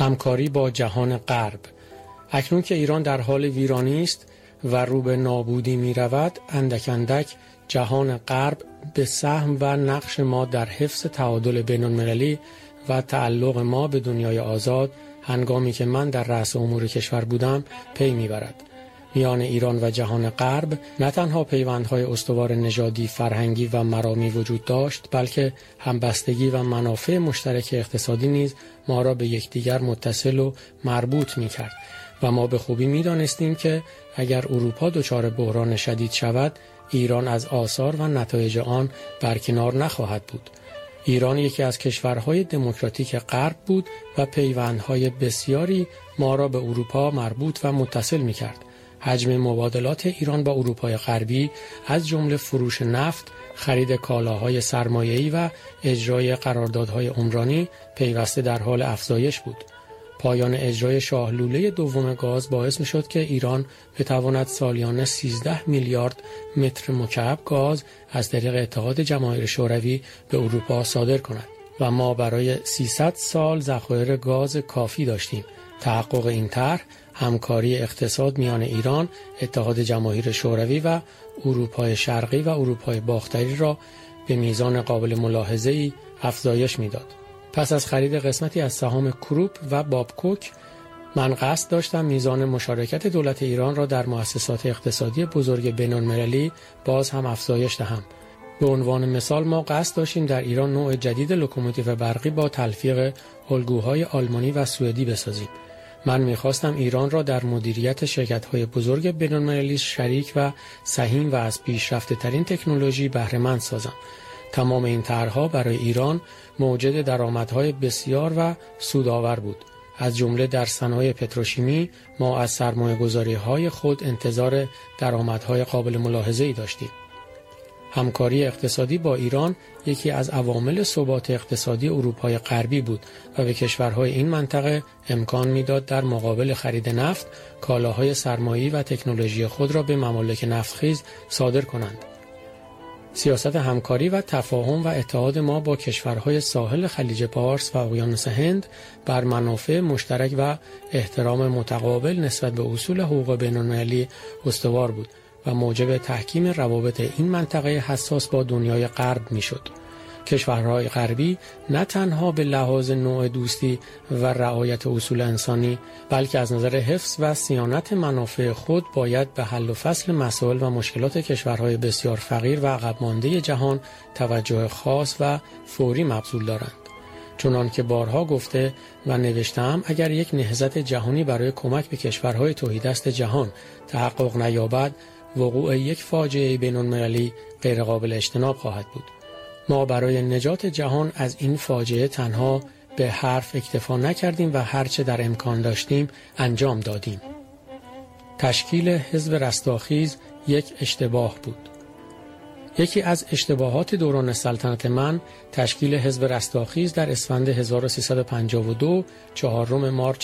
همکاری با جهان غرب. اکنون که ایران در حال ویرانی است و رو به نابودی می رود، اندک اندک جهان غرب به سهم و نقش ما در حفظ تعادل بین‌المللی و تعلق ما به دنیای آزاد هنگامی که من در رأس امور کشور بودم پی می‌برد. میان ایران و جهان غرب نه تنها پیوندهای استوار نژادی، فرهنگی و مرامی وجود داشت، بلکه همبستگی و منافع مشترک اقتصادی نیز ما را به یکدیگر متصل و مربوط می‌کرد و ما به خوبی می‌دانستیم که اگر اروپا دچار بحران شدید شود، ایران از آثار و نتایج آن برکنار نخواهد بود. ایران یکی از کشورهای دموکراتیک غرب بود و پیوندهای بسیاری ما را به اروپا مربوط و متصل می‌کرد. حجم مبادلات ایران با اروپای غربی از جمله فروش نفت، خرید کالاهای سرمایه‌ای و اجرای قراردادهای عمرانی پیوسته در حال افزایش بود. پایان اجرای شاه لوله دوم گاز باعث می‌شد که ایران بتواند سالیانه 13 میلیارد متر مکعب گاز از طریق اتحاد جماهیر شوروی به اروپا صادر کند و ما برای 300 سال ذخایر گاز کافی داشتیم. تحقق این طرح همکاری اقتصاد میان ایران، اتحاد جماهیر شوروی و اروپای شرقی و اروپای باختری را به میزان قابل ملاحظه‌ای افزایش می‌داد. پس از خرید قسمتی از سهام کروپ و بابکوک، من قصد داشتم میزان مشارکت دولت ایران را در مؤسسات اقتصادی بزرگ بین‌المللی باز هم افزایش دهم. به عنوان مثال ما قصد داشتیم در ایران نوع جدید لوکوموتیو برقی با تلفیق الگوهای آلمانی و سوئدی بسازیم. من می‌خواستم ایران را در مدیریت شرکت‌های بزرگ بین‌المللی شریک و سهیم و از پیشرفته‌ترین تکنولوژی بهره‌مند سازم. تمام این طرح‌ها برای ایران موجد درآمدهای بسیار و سودآور بود. از جمله در صنایع پتروشیمی ما از سرمایه‌گذاری‌های خود انتظار درآمدهای قابل ملاحظه‌ای داشتیم. همکاری اقتصادی با ایران یکی از عوامل ثبات اقتصادی اروپای غربی بود و به کشورهای این منطقه امکان میداد در مقابل خرید نفت کالاهای سرمایه‌ای و تکنولوژی خود را به ممالک نفتخیز صادر کنند. سیاست همکاری و تفاهم و اتحاد ما با کشورهای ساحل خلیج پارس و اقیانوس هند بر منافع مشترک و احترام متقابل نسبت به اصول حقوق بین‌المللی استوار بود و موجب تحکیم روابط این منطقه حساس با دنیای غرب میشد. کشورهای غربی نه تنها به لحاظ نوع دوستی و رعایت اصول انسانی، بلکه از نظر حفظ و صیانت منافع خود باید به حل و فصل مسائل و مشکلات کشورهای بسیار فقیر و عقب مانده جهان توجه خاص و فوری مبذول دارند. چنان که بارها گفته و نوشتم، اگر یک نهضت جهانی برای کمک به کشورهای تهیدست جهان تحقق نیابد، وقوع یک فاجعه بین‌المللی غیرقابل اجتناب خواهد بود. ما برای نجات جهان از این فاجعه تنها به حرف اکتفا نکردیم و هرچه در امکان داشتیم انجام دادیم. تشکیل حزب رستاخیز یک اشتباه بود. یکی از اشتباهات دوران سلطنت من تشکیل حزب رستاخیز در اسفند 1352 4 مارس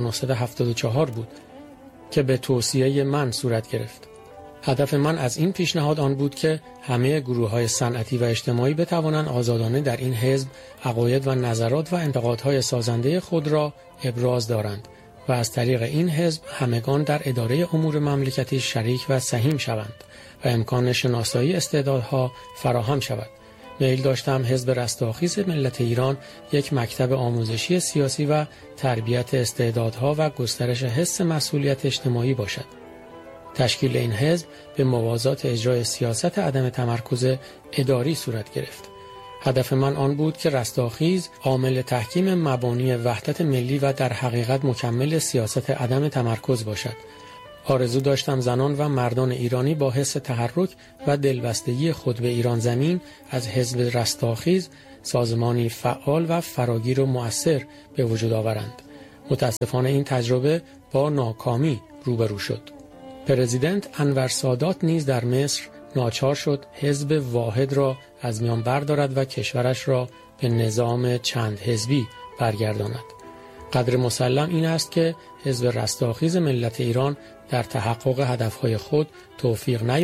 1974 بود که به توصیه من صورت گرفت. هدف من از این پیشنهاد آن بود که همه گروه‌های صنعتی و اجتماعی بتوانند آزادانه در این حزب عقاید و نظرات و انتقادهای سازنده خود را ابراز دارند و از طریق این حزب همگان در اداره امور مملکتی شریک و سهیم شوند و امکان شناسایی استعدادها فراهم شود. میل داشتم حزب رستاخیز ملت ایران یک مکتب آموزشی سیاسی و تربیت استعدادها و گسترش حس مسئولیت اجتماعی باشد. تشکیل این حزب به موازات اجرای سیاست عدم تمرکز اداری صورت گرفت. هدف من آن بود که رستاخیز عامل تحکیم مبانی وحدت ملی و در حقیقت مکمل سیاست عدم تمرکز باشد. آرزو داشتم زنان و مردان ایرانی با حس تحرک و دلبستگی خود به ایران زمین از حزب رستاخیز سازمانی فعال و فراگیر و مؤثر به وجود آورند. متاسفانه این تجربه با ناکامی روبرو شد. پرزیدنت انور سادات نیز در مصر ناچار شد حزب واحد را از میان بردارد و کشورش را به نظام چند حزبی برگرداند. قدر مسلم این است که حزب رستاخیز ملت ایران در تحقق هدفهای خود توفیق نیافت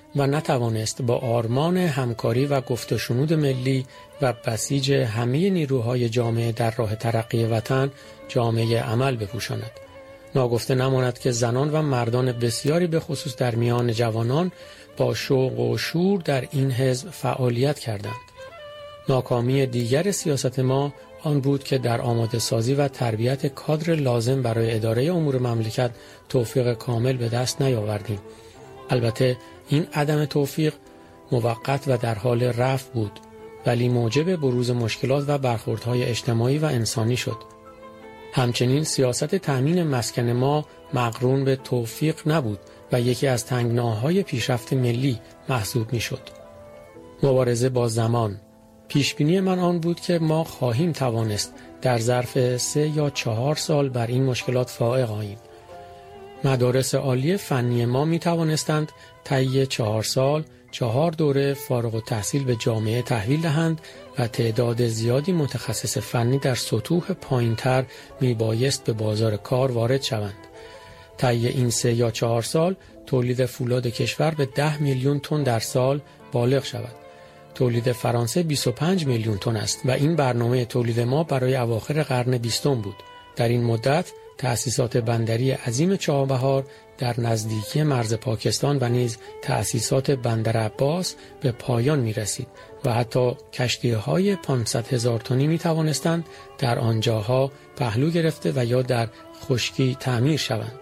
و نتوانست با آرمان همکاری و گفت و شنود ملی و بسیج همه نیروهای جامعه در راه ترقی وطن جامعه عمل بپوشاند. ناگفته نماند که زنان و مردان بسیاری به خصوص در میان جوانان با شوق و شور در این حزب فعالیت کردند. ناکامی دیگر سیاست ما آن بود که در آماده سازی و تربیت کادر لازم برای اداره امور مملکت توفیق کامل به دست نیاوردیم. البته این عدم توفیق موقت و در حال رفع بود، ولی موجب بروز مشکلات و برخوردهای اجتماعی و انسانی شد. همچنین سیاست تأمین مسکن ما مقرون به توفیق نبود و یکی از تنگناهای پیشرفت ملی محسوب میشد. مبارزه با زمان. پیشبینی من آن بود که ما خواهیم توانست در ظرف 3 یا 4 سال بر این مشکلات فائق آییم. مدارس عالی فنی ما می توانستند طی 4 سال 4 دوره فارغ التحصیل به جامعه تحویل دهند و تعداد زیادی متخصص فنی در سطوح پایین‌تر می بایست به بازار کار وارد شوند. طی این 3 یا 4 سال تولید فولاد کشور به 10 میلیون تن در سال بالغ شود. تولید فرانسه 25 میلیون تن است و این برنامه تولید ما برای اواخر قرن 20 بود. در این مدت تأسیسات بندری عظیم چابهار در نزدیکی مرز پاکستان و نیز تأسیسات بندر عباس به پایان می رسید و حتی کشتی‌های 500,000 تنی می توانستند در آنجاها پهلو گرفته و یا در خشکی تعمیر شوند.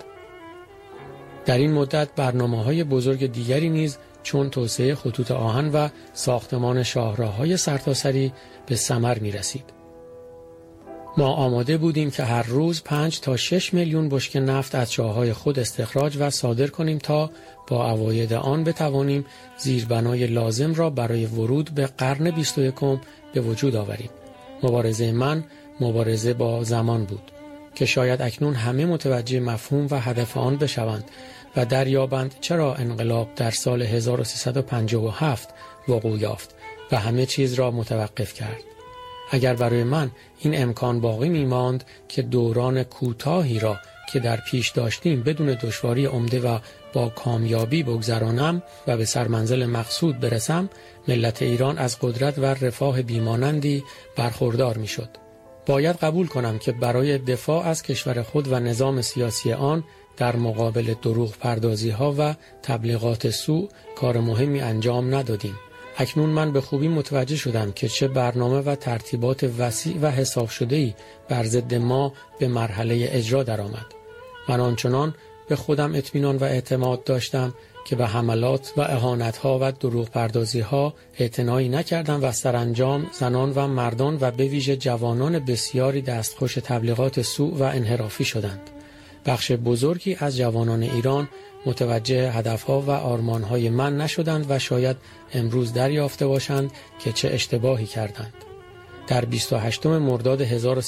در این مدت برنامه‌های بزرگ دیگری نیز چون توسعه خطوط آهن و ساختمان شاهراه‌های سرتاسری به ثمر می رسید. ما آماده بودیم که هر روز 5 تا 6 میلیون بشکه نفت از چاه‌های خود استخراج و صادر کنیم تا با عواید آن بتوانیم زیربنای لازم را برای ورود به قرن 21 به وجود آوریم. مبارزه من مبارزه با زمان بود که شاید اکنون همه متوجه مفهوم و هدف آن بشوند و دریابند چرا انقلاب در سال 1357 وقوع یافت و همه چیز را متوقف کرد. اگر برای من این امکان باقی می‌ماند که دوران کوتاهی را که در پیش داشتیم بدون دشواری عمده و با کامیابی بگذرانم و به سرمنزل مقصود برسم، ملت ایران از قدرت و رفاه بیمانندی برخوردار می‌شد. باید قبول کنم که برای دفاع از کشور خود و نظام سیاسی آن در مقابل دروغ پردازی ها و تبلیغات سوء کار مهمی انجام ندادیم. اکنون من به خوبی متوجه شدم که چه برنامه و ترتیبات وسیع و حساب شده‌ای بر ضد ما به مرحله اجرا درآمد. من آنچنان به خودم اطمینان و اعتماد داشتم که به حملات و اهانت‌ها و دروغ پردازی‌ها اعتنایی نکردم و سرانجام زنان و مردان و به ویژه جوانان بسیاری دستخوش تبلیغات سوء و انحرافی شدند. بخش بزرگی از جوانان ایران متوجه هدفها و آرمانهای من نشدند و شاید امروز دریافته باشند که چه اشتباهی کردند. در 28 مرداد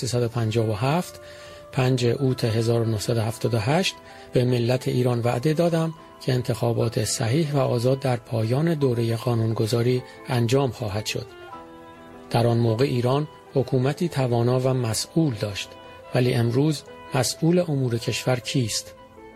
1357 5 اوت 1978 به ملت ایران وعده دادم که انتخابات صحیح و آزاد در پایان دوره قانونگذاری انجام خواهد شد. در آن موقع ایران حکومتی توانا و مسئول داشت، ولی امروز مسئول امور کشور کیست؟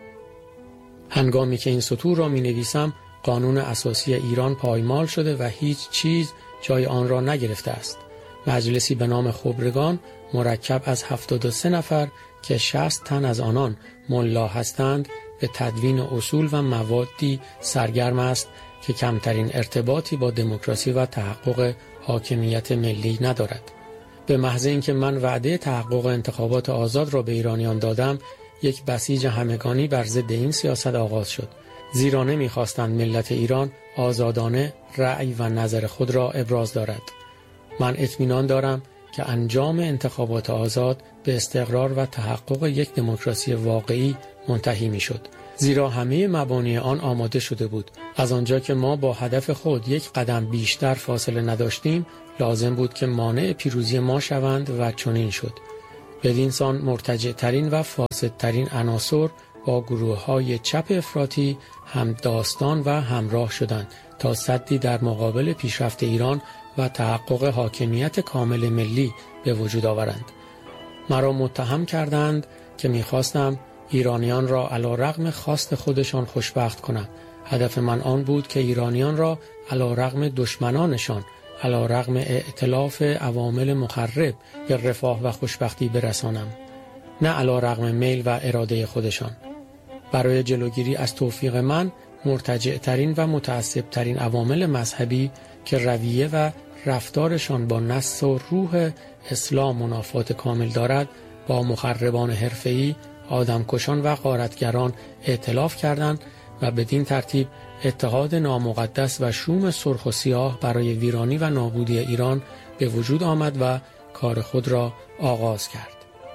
هنگامی که این سطور را می نویسم قانون اساسی ایران پایمال شده و هیچ چیز جای آن را نگرفته است. مجلسی به نام خبرگان مرکب از 73 نفر که 60 تن از آنان ملا هستند به تدوین اصول و موادی سرگرم است که کمترین ارتباطی با دموکراسی و تحقق حاکمیت ملی ندارد. به محض اینکه من وعده تحقق انتخابات آزاد را به ایرانیان دادم، یک بسیج همگانی بر ضد این سیاست آغاز شد، زیرا نمی‌خواستند ملت ایران آزادانه رأی و نظر خود را ابراز دارد. من اطمینان دارم که انجام انتخابات آزاد به استقرار و تحقق یک دموکراسی واقعی منتهی می‌شد، زیرا همه مبانی آن آماده شده بود. از آنجا که ما با هدف خود یک قدم بیشتر فاصله نداشتیم، لازم بود که مانع پیروزی ما شوند و چنین شد. بدین سان مرتجع‌ترین و فاسدترین عناصر با گروه‌های چپ افراطی هم داستان و همراه شدند تا سدی در مقابل پیشرفت ایران و تحقق حاکمیت کامل ملی به وجود آورند. مرا متهم کردند که می‌خواستم ایرانیان را علی‌رغم خواست خودشان خوشبخت کنم، هدف من آن بود که ایرانیان را علیرغم دشمنانشان، علیرغم ائتلاف عوامل مخرب به رفاه و خوشبختی برسانم، نه علیرغم میل و اراده خودشان. برای جلوگیری از توفیق من، مرتجع ترین و متعصب ترین عوامل مذهبی که رویه و رفتارشان با نص و روح اسلام منافات کامل دارد، با مخربان حرفه‌ای، آدمکشان و غارتگران ائتلاف کردند و بدین ترتیب اتحاد نامقدس و شوم سرخ و سیاه برای ویرانی و نابودی ایران به وجود آمد و کار خود را آغاز کرد.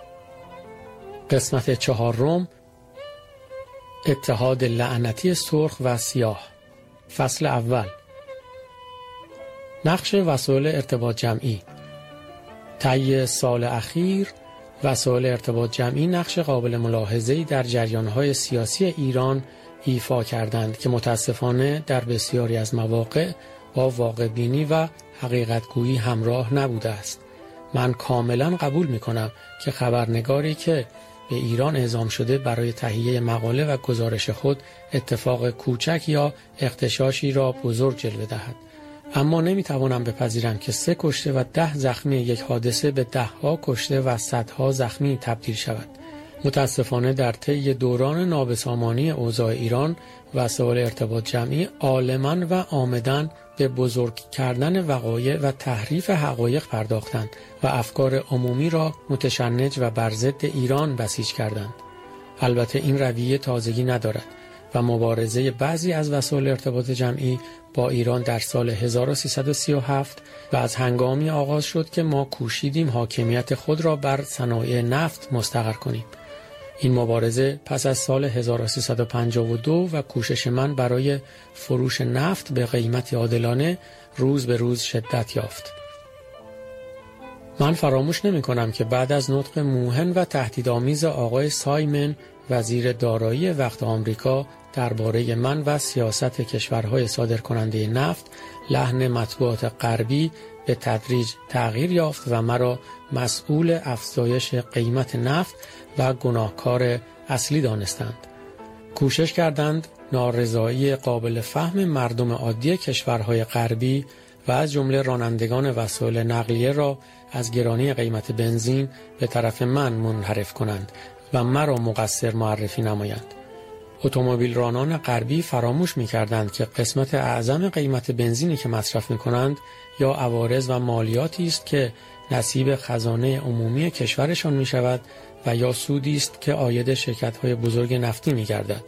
قسمت 4، اتحاد لعنتی سرخ و سیاه. فصل اول. نقش وسایل ارتباط جمعی. طی سال اخیر وسایل ارتباط جمعی نقش قابل ملاحظه‌ای در جریان‌های سیاسی ایران ایفا کردند که متاسفانه در بسیاری از مواقع با واقع‌بینی و حقیقت‌گویی همراه نبوده است. من کاملا قبول می‌کنم که خبرنگاری که به ایران اعزام شده برای تهیه مقاله و گزارش خود اتفاق کوچک یا اغتشاشی را بزرگ جلوه دهد. اما نمیتوانم بپذیرم که 3 کشته و 10 زخمی یک حادثه به 10ها کشته و صدها زخمی تبدیل شود. متاسفانه در طی دوران نابسامانی اوضاع ایران، وسایل ارتباط جمعی عالماً و عامداً به بزرگ کردن وقایع و تحریف حقایق پرداختند و افکار عمومی را متشنج و بر ضد ایران بسیج کردند. البته این رویه تازگی ندارد و مبارزه بعضی از وسایل ارتباط جمعی با ایران در سال 1337 و از هنگامی آغاز شد که ما کوشیدیم حاکمیت خود را بر صنایع نفت مستقر کنیم. این مبارزه پس از سال 1352 و کوشش من برای فروش نفت به قیمتی عادلانه روز به روز شدت یافت. من فراموش نمی کنم که بعد از نطق موهن و تهدیدآمیز آقای سایمن وزیر دارایی وقت آمریکا درباره من و سیاست کشورهای صادرکننده نفت، لحن مطبوعات غربی به تدریج تغییر یافت و مرا مسئول افزایش قیمت نفت و گناهکار اصلی دانستند. کوشش کردند نارضایی قابل فهم مردم عادی کشورهای غربی و از جمله رانندگان وسایل نقلیه را از گرانی قیمت بنزین به طرف من منحرف کنند و مرا مقصر معرفی نمایند. اتومبیل رانان غربی فراموش می‌کردند که قسمت اعظم قیمت بنزینی که مصرف می‌کنند یا عوارض و مالیاتی است که نصیب خزانه عمومی کشورشان می‌شود و یا سودی است که عاید شرکت‌های بزرگ نفتی می‌گردد.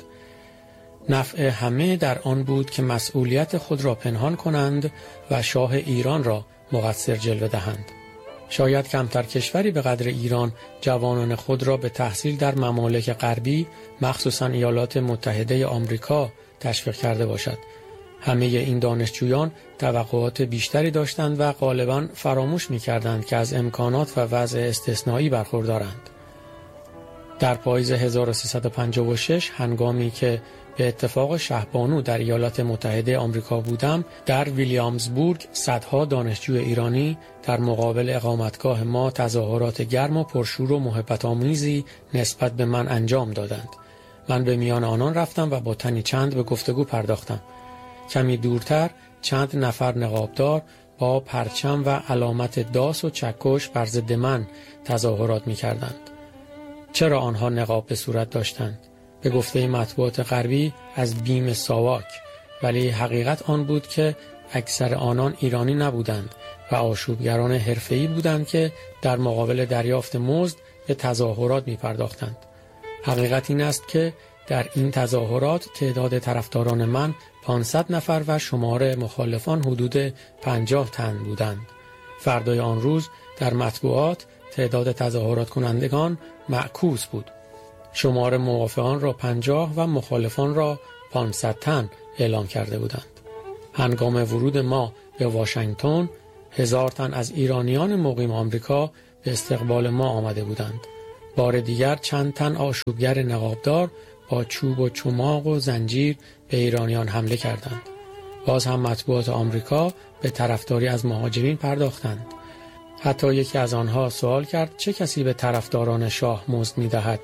نفع همه در آن بود که مسئولیت خود را پنهان کنند و شاه ایران را مقصر جلوه دهند. شاید کمتر کشوری به قدر ایران جوانان خود را به تحصیل در ممالک غربی، مخصوصاً ایالات متحده آمریکا، تشویق کرده باشد. همه این دانشجویان توقعات بیشتری داشتند و غالباً فراموش می‌کردند که از امکانات و وضع استثنایی برخوردارند. در پاییز 1356 هنگامی که به اتفاق شهبانو در ایالات متحده آمریکا بودم، در ویلیامزبورگ صدها دانشجوی ایرانی در مقابل اقامتگاه ما تظاهرات گرم و پرشور و محبت‌آمیزی نسبت به من انجام دادند. من به میان آنان رفتم و با تنی چند به گفتگو پرداختم. کمی دورتر چند نفر نقابدار با پرچم و علامت داس و چکش بر ضد من تظاهرات می‌کردند. چرا آنها نقاب به صورت داشتند؟ به گفته مطبوعات غربی از بیم ساواک، ولی حقیقت آن بود که اکثر آنان ایرانی نبودند و آشوبگران حرفه‌ای بودند که در مقابل دریافت مزد به تظاهرات می پرداختند. حقیقت این است که در این تظاهرات تعداد طرفداران من 500 نفر و شمار مخالفان حدود 50 تن بودند. فردای آن روز در مطبوعات تعداد تظاهرات کنندگان معکوس بود. شمار موافقان را 50 و مخالفان را 500 تن اعلام کرده بودند. هنگام ورود ما به واشنگتن 1000 تن از ایرانیان مقیم آمریکا به استقبال ما آمده بودند. بار دیگر چند تن آشوبگر نقابدار با چوب و چماق و زنجیر به ایرانیان حمله کردند. باز هم مطبوعات آمریکا به طرفداری از مهاجرین پرداختند. حتی یکی از آنها سوال کرد چه کسی به طرفداران شاه مزد می‌دهد؟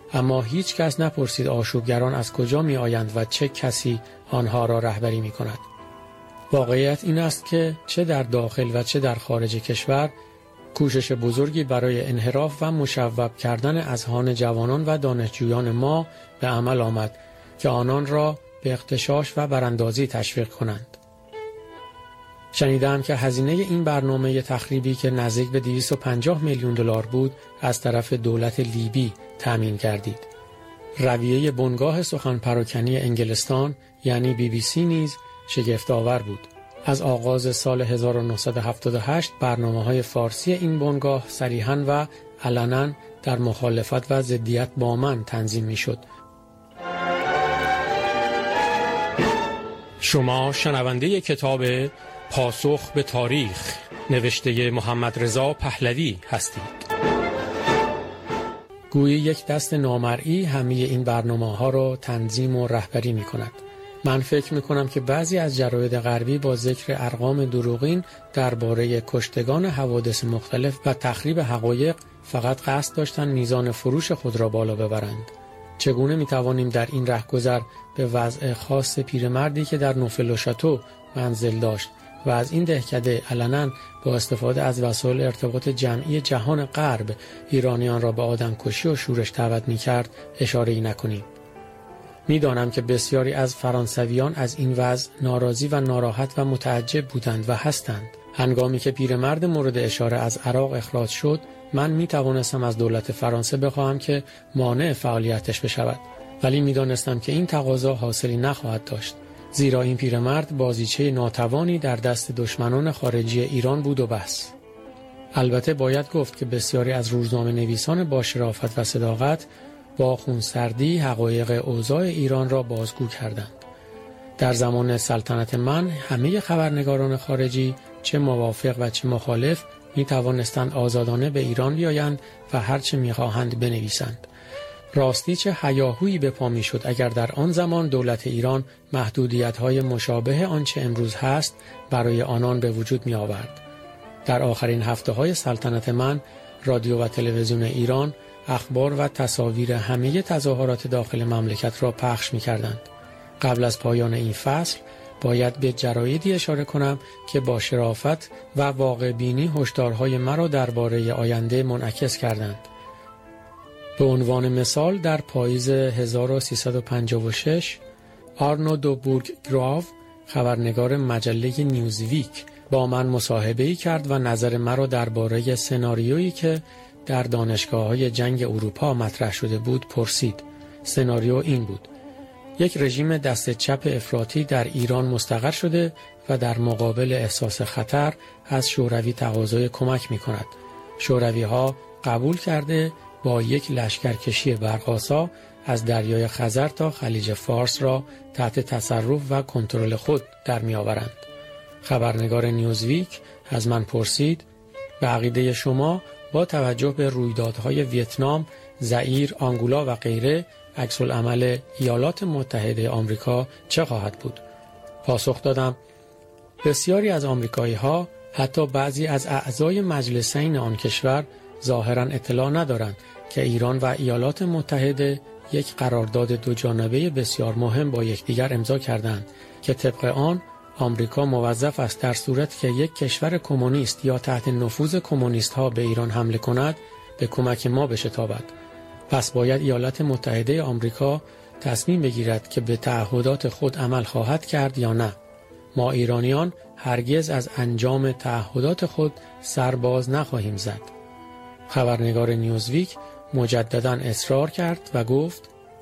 اما هیچ کس نپرسید آشوبگران از کجا می آیند و چه کسی آنها را رهبری می کند. واقعیت این است که چه در داخل و چه در خارج کشور کوشش بزرگی برای انحراف و مشوب کردن اذهان جوانان و دانشجویان ما به عمل آمد که آنان را به اغتشاش و براندازی تشویق کنند. شنیدم که هزینه این برنامه تخریبی که نزدیک به 250 میلیون دلار بود از طرف دولت لیبی تامین گردید. رویه بنگاه سخن پراکنی انگلستان یعنی BBC نیز شگفت‌آور بود. از آغاز سال 1978 برنامه‌های فارسی این بنگاه صریحاً و علناً در مخالفت و ضدیت با من تنظیم می‌شد. شما شنونده کتاب پاسخ به تاریخ نوشته محمد رضا پهلوی هستید. گویی یک دست نامرئی همه این برنامه‌ها را تنظیم و رهبری می‌کند. من فکر می‌کنم که بعضی از جراید غربی با ذکر ارقام دروغین درباره کشتگان حوادث مختلف و تخریب حقایق فقط قصد داشتند میزان فروش خود را بالا ببرند. چگونه می‌توانیم در این رهگذر به وضع خاص پیرمردی که در نوفل و شاتو منزل داشت و از این دهکده علناً با استفاده از وسایل ارتباط جمعی جهان غرب ایرانیان را به آدمکشی و شورش دعوت می‌کرد اشاره‌ای نکنیم؟ می‌دانم که بسیاری از فرانسویان از این وضع ناراضی و ناراحت و متعجب بودند و هستند. هنگامی که پیرمرد مورد اشاره از عراق اخراج شد، من می‌توانستم از دولت فرانسه بخواهم که مانع فعالیتش بشود، ولی می‌دانستم که این تقاضا حاصلی نخواهد داشت، زیرا این پیرمرد بازیچه ناتوانی در دست دشمنان خارجی ایران بود و بس. البته باید گفت که بسیاری از روزنامه نویسان با شرافت و صداقت با خونسردی حقایق اوضاع ایران را بازگو کردند. در زمان سلطنت من همه خبرنگاران خارجی چه موافق و چه مخالف می توانستند آزادانه به ایران بیایند و هر چه می خواهند بنویسند. راستی چه هیاهویی به پا می شد اگر در آن زمان دولت ایران محدودیت‌های مشابه آنچه امروز هست برای آنان به وجود می آورد. در آخرین هفته‌های سلطنت من رادیو و تلویزیون ایران اخبار و تصاویر همه تظاهرات داخل مملکت را پخش می کردند. قبل از پایان این فصل باید به جرایدی اشاره کنم که با شرافت و واقع بینی هشدارهای مرا درباره آینده منعکس کردند. به عنوان مثال در پاییز 1356 آرنو دو بورگ گراو خبرنگار مجله نیوزویک با من مصاحبه‌ای کرد و نظر مرا درباره سناریویی که در دانشگاه‌های جنگ اروپا مطرح شده بود پرسید. سناریو این بود: یک رژیم دست چپ افراطی در ایران مستقر شده و در مقابل احساس خطر از شوروی تقاضای کمک می‌کند. شوروی‌ها قبول کرده با یک لشکرکشی برق‌آسا از دریای خزر تا خلیج فارس را تحت تصرف و کنترل خود در می‌آورند. خبرنگار نیوزویک از من پرسید: به عقیده شما با توجه به رویدادهای ویتنام، زائیر، آنگولا و غیره عکس‌العمل ایالات متحده آمریکا چه خواهد بود؟ پاسخ دادم: بسیاری از آمریکایی‌ها، حتی بعضی از اعضای مجلسین آن کشور، ظاهراً اطلاع ندارند که ایران و ایالات متحده یک قرارداد دوجانبه بسیار مهم با یکدیگر امضا کردند که طبق آن آمریکا موظف است در صورتی که یک کشور کمونیست یا تحت نفوذ کمونیست ها به ایران حمله کند به کمک ما بشتابد. پس باید ایالات متحده آمریکا تصمیم بگیرد که به تعهدات خود عمل خواهد کرد یا نه. ما ایرانیان هرگز از انجام تعهدات خود سر باز نخواهیم زد. خبرنگار نیوزویک مجدداً اصرار کرد و گفت: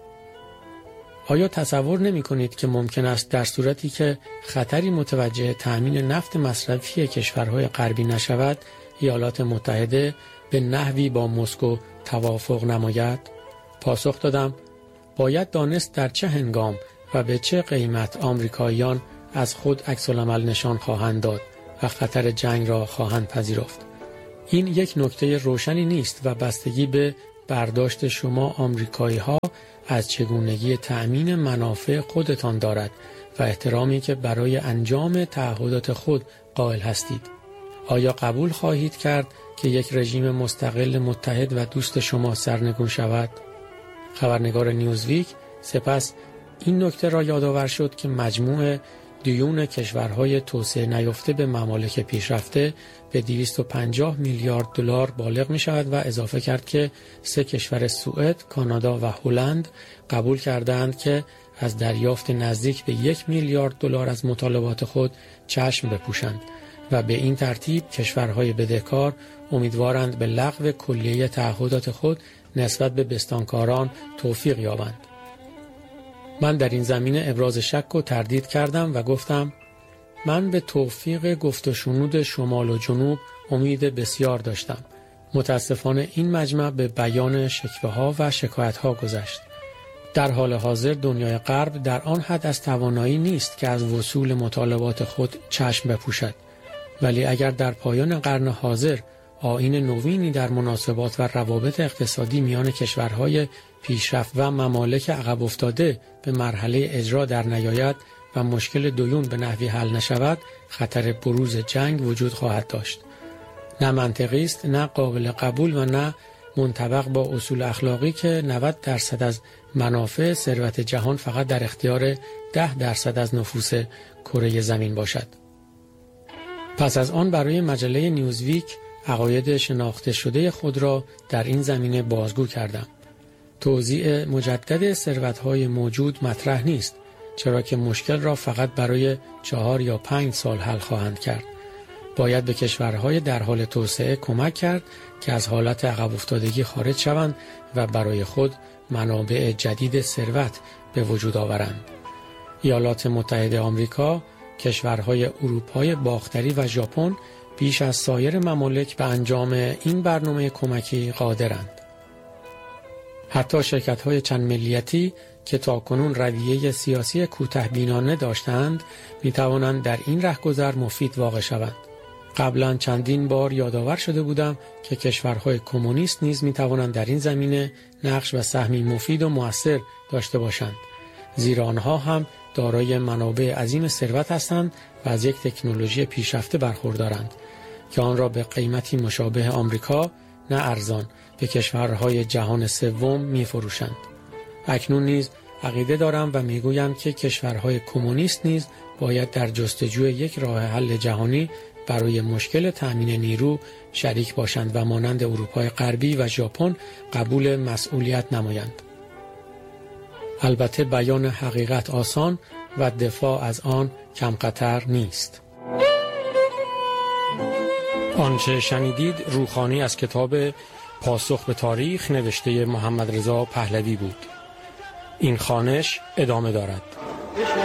آیا تصور نمی کنید که ممکن است در صورتی که خطری متوجه تأمین نفت مصرفی کشورهای غربی نشود، ایالات متحده به نحوی با مسکو توافق نماید؟ پاسخ دادم: باید دانست در چه هنگام و به چه قیمت آمریکاییان از خود عکس‌العمل نشان خواهند داد و خطر جنگ را خواهند پذیرفت. این یک نکته روشنی نیست و بستگی به برداشت شما آمریکایی‌ها از چگونگی تأمین منافع خودتان دارد و احترامی که برای انجام تعهدات خود قائل هستید. آیا قبول خواهید کرد که یک رژیم مستقل متحد و دوست شما سرنگون شود؟ خبرنگار نیوزویک سپس این نکته را یادآور شد که مجموع دیون کشورهای توسعه نیافته به ممالک پیشرفته به 250 میلیارد دلار بالغ می شود و اضافه کرد که 3 کشور سوئد، کانادا و هلند قبول کردند که از دریافت نزدیک به 1 میلیارد دلار از مطالبات خود چشم بپوشند و به این ترتیب کشورهای بدهکار امیدوارند به لغو کلیه تعهدات خود نسبت به بستانکاران توفیق یابند. من در این زمینه ابراز شک و تردید کردم و گفتم من به توفیق گفت و شنود شمال و جنوب امید بسیار داشتم. متاسفانه این مجمع به بیان شکوه ها و شکایت ها گذشت. در حال حاضر دنیای غرب در آن حد از توانایی نیست که از وصول مطالبات خود چشم بپوشد. ولی اگر در پایان قرن حاضر آیین نوینی در مناسبات و روابط اقتصادی میان کشورهای پیشرفت و ممالک عقب افتاده به مرحله اجرا در نیاید و مشکل دیون به نحوی حل نشود، خطر بروز جنگ وجود خواهد داشت. نه منطقی است، نه قابل قبول و نه منطبق با اصول اخلاقی که 90% از منافع ثروت جهان فقط در اختیار 10% از نفوس کره زمین باشد. پس از آن برای مجله نیوزویک عقاید شناخته شده خود را در این زمینه بازگو کردم. توزیع مجدد ثروت‌های موجود مطرح نیست، چرا که مشکل را فقط برای 4 یا 5 سال حل خواهند کرد. باید به کشورهای در حال توسعه کمک کرد که از حالت عقب افتادگی خارج شوند و برای خود منابع جدید ثروت به وجود آورند. ایالات متحده آمریکا، کشورهای اروپای باختری و ژاپن بیش از سایر ممالک به انجام این برنامه کمکی قادرند. حتی شرکت‌های چند ملیتی که تاکنون رویه سیاسی کوتاه‌بینانه داشتند، می‌توانند در این رهگذر مفید واقع شوند. قبلا چندین بار یادآور شده بودم که کشورهای کمونیست نیز می‌توانند در این زمینه نقش و سهمی مفید و مؤثر داشته باشند، زیرا آنها هم دارای منابع عظیم ثروت هستند و از یک تکنولوژی پیشرفته برخوردارند که آن را به قیمتی مشابه آمریکا نه ارزان به کشورهای جهان سوم می‌فروشند. اکنون نیز عقیده دارم و میگویم که کشورهای کمونیست نیز باید در جستجوی یک راه حل جهانی برای مشکل تأمین نیرو شریک باشند و مانند اروپای غربی و ژاپن قبول مسئولیت نمایند. البته بیان حقیقت آسان و دفاع از آن کم خطر نیست. آنچه شنیدید روخانی از کتاب پاسخ به تاریخ نوشته محمد رضا پهلوی بود. این خوانش ادامه دارد.